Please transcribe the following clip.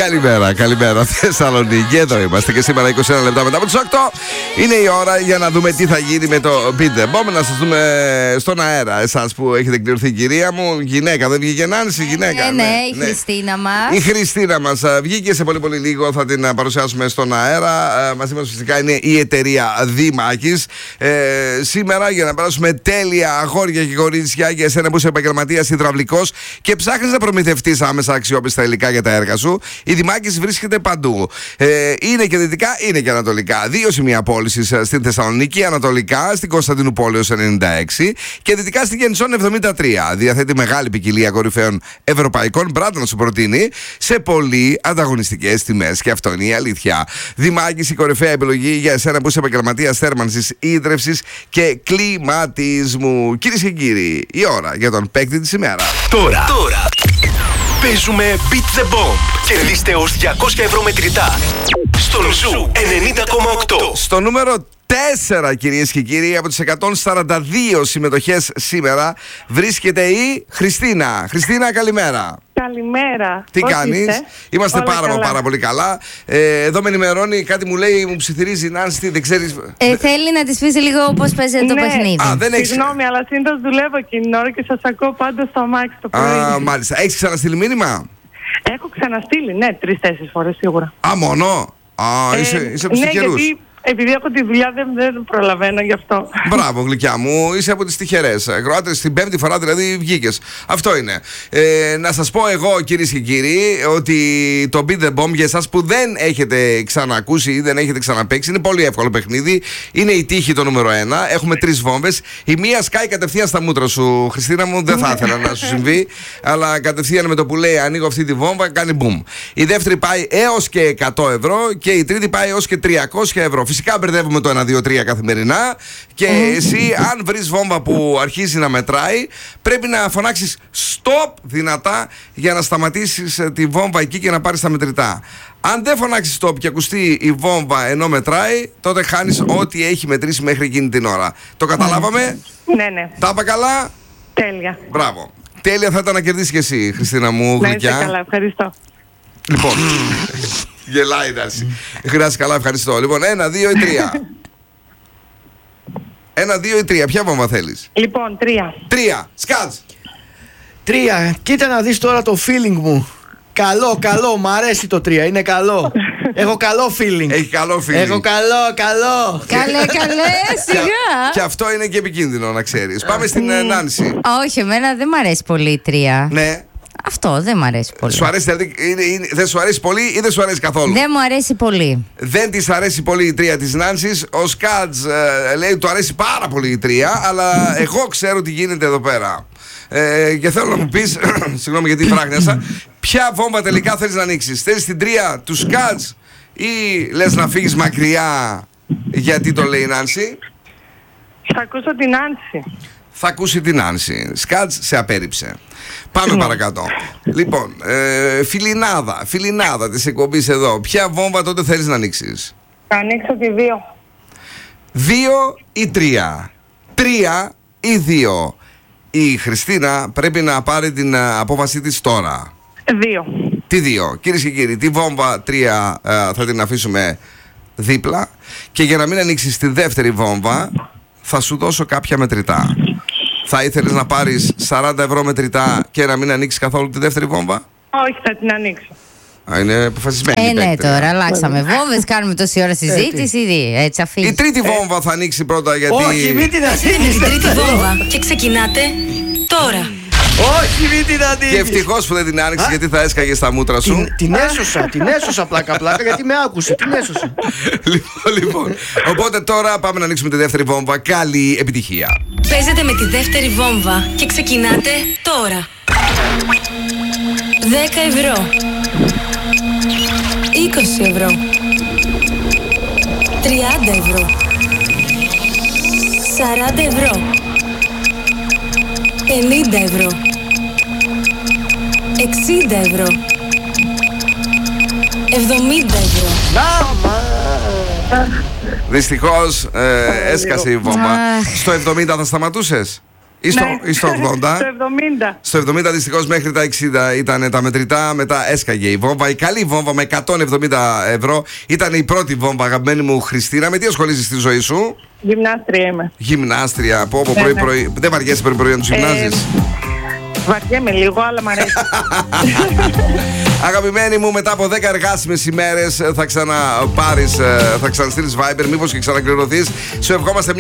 Καλημέρα Θεσσαλονίκη. Εδώ είμαστε και σήμερα 21 λεπτά μετά από τις 8. Είναι η ώρα για να δούμε τι θα γίνει με το Beat the Bomb. Να σας δούμε στον αέρα, εσάς που έχετε κληρωθεί, κυρία μου. Γυναίκα, δεν βγήκε Νάνση, γυναίκα. Ναι, η Χριστίνα μας. Η Χριστίνα μας βγήκε σε πολύ λίγο, θα την παρουσιάσουμε στον αέρα. Μαζί μας φυσικά είναι η εταιρεία Δημάκης. Σήμερα για να περάσουμε τέλεια αγόρια και κορίτσια, για εσένα που είσαι επαγγελματίας υδραυλικός και ψάχνεις να προμηθευτείς άμεσα αξιόπιστα υλικά για τα έργα σου, η Δημάκης βρίσκεται παντού. Είναι και δυτικά, είναι και ανατολικά. 2 σημεία πώλησης στην Θεσσαλονίκη, ανατολικά στην Κωνσταντινούπολεως 96 και δυτικά στην Γεννησόν 73. Διαθέτει μεγάλη ποικιλία κορυφαίων ευρωπαϊκών μπράντ να σου προτείνει σε πολύ ανταγωνιστικές τιμές. Και αυτό είναι η αλήθεια. Δημάκης, η κορυφαία επιλογή για εσένα που είσαι επαγγελματίας θέρμανσης, ίδρευσης και κλιματισμού. Κυρίες και κύριοι, η ώρα για τον παίκτη της ημέρας. Τώρα. Παίζουμε Beat the Bomb. Κερδίστε ως 200 ευρώ μετρητά στον Ζου 90,8. Στο νούμερο 4, κυρίες και κύριοι, από τις 142 συμμετοχές σήμερα βρίσκεται η Χριστίνα. Χριστίνα, καλημέρα. Καλημέρα. Τι κάνεις? Είμαστε πάρα πολύ καλά. Εδώ με ενημερώνει, κάτι μου λέει, μου ψιθυρίζει η Νάνση, δεν ξέρεις. Θέλει να της πεις λίγο πώς παίζεται το παιχνίδι. Συγγνώμη, αλλά συνήθως δουλεύω εκείνη την ώρα και σας ακούω πάντα στο αμάξι το πρωί. Μάλιστα. Έχεις ξαναστείλει μήνυμα? Έχω ξαναστείλει, ναι, 3-4 φορές σίγουρα. Μόνο? Είσαι από τους τυχερούς. Επειδή έχω τη δουλειά δεν προλαβαίνω γι' αυτό. Μπράβο, γλυκιά μου, είσαι από τις τυχερές. Κροάτες, την 5η φορά δηλαδή βγήκες. Αυτό είναι. Να σας πω εγώ, κυρίες και κύριοι, ότι το Beat the Bomb για εσάς που δεν έχετε ξανακούσει ή δεν έχετε ξαναπαίξει, είναι πολύ εύκολο παιχνίδι. Είναι η τύχη το νούμερο 1. Έχουμε 3 βόμβες. Η μία σκάει κατευθείαν στα μούτρα σου, Χριστίνα μου. Δεν θα ήθελα να σου συμβεί, αλλά κατευθείαν με το που λέει ανοίγω αυτή τη βόμβα, κάνει boom. Η δεύτερη πάει έως και 100 ευρώ και η τρίτη πάει έως και 300 ευρώ. Φυσικά μπερδεύουμε το 1, 2, 3 καθημερινά και εσύ αν βρεις βόμβα που αρχίζει να μετράει πρέπει να φωνάξεις stop δυνατά για να σταματήσεις τη βόμβα εκεί και να πάρεις τα μετρητά. Αν δεν φωνάξεις stop και ακουστεί η βόμβα ενώ μετράει, τότε χάνεις ό,τι έχει μετρήσει μέχρι εκείνη την ώρα. Το καταλάβαμε? Ναι. Τα είπα καλά? Τέλεια. Μπράβο. Τέλεια θα ήταν να κερδίσεις και εσύ, Χριστίνα μου, γλυκιά. Ναι, καλά, ευχαριστώ. Λοιπόν, γελάει η Νάνση. Χρειάζεται, καλά, ευχαριστώ. Λοιπόν, 1, 2 ή 3. 1, 2 ή 3. Ποια βόμβα θέλεις? Λοιπόν, 3. 3. Σκάτς. 3. Κοίτα να δεις τώρα το feeling μου. Καλό, μ' αρέσει το 3, είναι καλό. Έχω καλό feeling. Έχει καλό feeling. Έχω καλό. Καλέ, σιγά. Και αυτό είναι και επικίνδυνο να ξέρεις. Πάμε στην Νάνση. Όχι, εμένα δεν μ' αρέσει πολύ η 3. Ναι. Αυτό δεν μ' αρέσει πολύ. Σου αρέσει, δηλαδή, δεν σου αρέσει πολύ ή δεν σου αρέσει καθόλου? Δεν μου αρέσει πολύ. Δεν της αρέσει πολύ η 3 της Νάνσης. Ο Σκάτς λέει του αρέσει πάρα πολύ η 3, αλλά εγώ ξέρω τι γίνεται εδώ πέρα. Και θέλω να μου πεις, συγγνώμη γιατί φράγνιασα, ποια βόμβα τελικά θέλεις να ανοίξεις? Θέλεις την 3 του Σκάτς ή λες να φύγεις μακριά γιατί το λέει η Νάνση? Θα ακούσω την Νάνση. Θα ακούσει την Νάνση. Σκάτς σε απέρριψε. Πάμε παρακάτω. Λοιπόν, φιλινάδα της εκπομπής εδώ. Ποια βόμβα τότε θέλεις να ανοίξεις? Θα ανοίξω τη 2. 2 ή 3? 3 ή 2? Η Χριστίνα πρέπει να πάρει την απόφαση της τώρα. 2. Τι 2? Κυρίες και κύριοι, τη βόμβα 3 θα την αφήσουμε δίπλα και για να μην ανοίξεις τη δεύτερη βόμβα θα σου δώσω κάποια μετρητά. Θα ήθελες να πάρεις 40 ευρώ μετρητά και να μην ανοίξεις καθόλου τη δεύτερη βόμβα? Όχι, θα την ανοίξω. Είναι αποφασισμένη. Ναι, τώρα αλλάξαμε βόμβες, κάνουμε τόση ώρα συζήτηση. Έτσι αφήνει. Η τρίτη βόμβα θα ανοίξει πρώτα γιατί. Όχι, μην την Την ανοίξεις. τρίτη βόμβα και ξεκινάτε τώρα. Όχι, μην την ανοίξεις. Και ευτυχώς που δεν την άνοιξε γιατί θα έσκαγε στα μούτρα σου. Την έσωσα πλάκα γιατί με άκουσε. Την έσωσα. Λοιπόν. Οπότε τώρα πάμε να ανοίξουμε τη δεύτερη βόμβα. Καλή επιτυχία. Παίζετε με τη δεύτερη βόμβα και ξεκινάτε τώρα. 10 ευρώ. 20 ευρώ. 30 ευρώ. 40 ευρώ. 50 ευρώ. 60 ευρώ. 70 ευρώ. Δυστυχώς έσκασε η βόμβα. Στο 70 θα σταματούσες? Ή στο 80. Στο 70. Στο 70 δυστυχώς μέχρι τα 60 ήταν τα μετρητά. Μετά έσκαγε η βόμβα. Η καλή βόμβα με 170 ευρώ ήταν η πρώτη βόμβα, αγαπημένη μου Χριστίνα. Με τι ασχολείσαι στη ζωή σου? Γυμνάστρια είμαι. Γυμνάστρια. Από Ναι, πρωί. Δεν βαριέσαι πρωί να του γυμνάζεις? Βαριέμαι λίγο, αλλά μ' αρέσει. Αγαπημένη μου, μετά από 10 εργάσιμες ημέρες θα ξαναπάρεις, θα ξαναστείλεις Viber, μήπως και ξανακληρωθείς. Σου ευχόμαστε μια